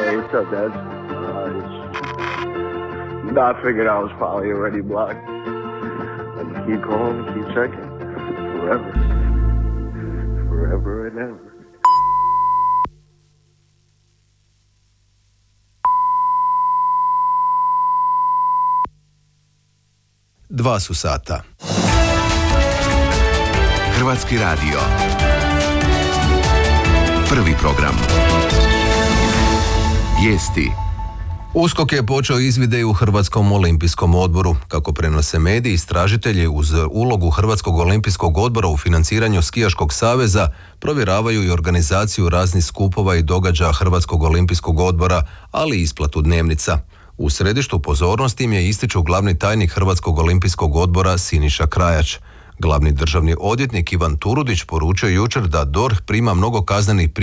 It's not that. I figured I was probably already blocked. And keep calling, keep checking. Forever. Forever and ever. Dva su sata. Hrvatski radio. Prvi program. Vijesti. USKOK je počeo izvide u Hrvatskom olimpijskom odboru. Kako prenose mediji, istražitelji uz ulogu Hrvatskog olimpijskog odbora u financiranju Skijaškog saveza provjeravaju i organizaciju raznih skupova i događaja Hrvatskog olimpijskog odbora, ali i isplatu dnevnica. U središtu pozornosti im je, ističu glavni tajnik Hrvatskog olimpijskog odbora Siniša Krajač. Glavni državni odvjetnik Ivan Turudić poručio jučer da DORH prima mnogo kaznenih